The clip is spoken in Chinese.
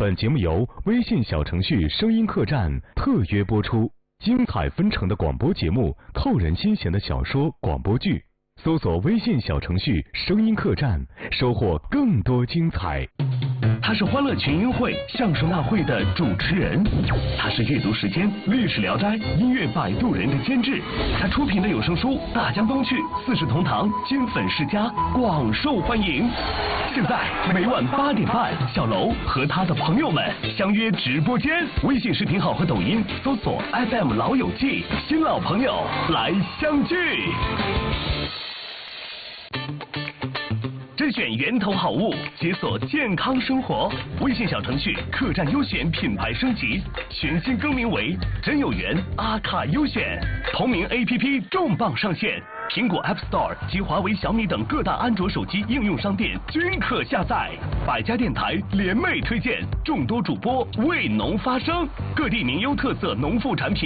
本节目由微信小程序声音客栈特约播出，精彩纷呈的广播节目，扣人心弦的小说、广播剧，搜索微信小程序声音客栈，收获更多精彩。 他是欢乐群英会相声大会的主持人，他是阅读时间历史聊斋音乐摆渡人的监制，他出品的有声书《大江东去》四世同堂金粉世家广受欢迎。现在每晚8点半，小楼和他的朋友们相约直播间，微信视频号和抖音搜索 FM 老友记，新老朋友来相聚。甄选源头好物，解锁健康生活。微信小程序客栈优选品牌升级，全新更名为真有缘阿卡优选。同名 APP 重磅上线，苹果 App Store 及华为、小米等各大安卓手机应用商店均可下载。百家电台联袂推荐，众多主播为农发声，各地名优特色农副产品